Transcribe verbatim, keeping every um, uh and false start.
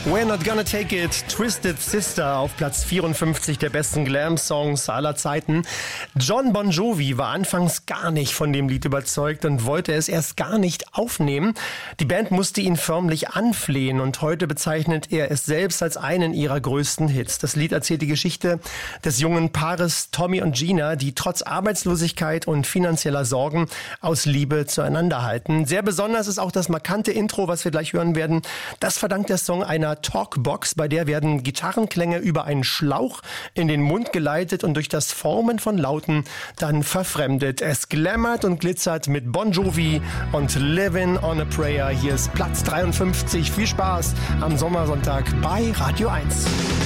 We're Not Gonna Take It, Twisted Sister auf Platz vierundfünfzig der besten Glam-Songs aller Zeiten. Jon Bon Jovi war anfangs gar nicht von dem Lied überzeugt und wollte es erst gar nicht aufnehmen. Die Band musste ihn förmlich anflehen und heute bezeichnet er es selbst als einen ihrer größten Hits. Das Lied erzählt die Geschichte des jungen Paares Tommy und Gina, die trotz Arbeitslosigkeit und finanzieller Sorgen aus Liebe zueinander halten. Sehr besonders ist auch das markante Intro, was wir gleich hören werden. Das verdankt der Song einer Talkbox, bei der werden Gitarrenklänge über einen Schlauch in den Mund geleitet und durch das Formen von Lauten dann verfremdet. Es glammert und glitzert mit Bon Jovi und Living on a Prayer. Hier ist Platz dreiundfünfzig. Viel Spaß am Sommersonntag bei Radio eins.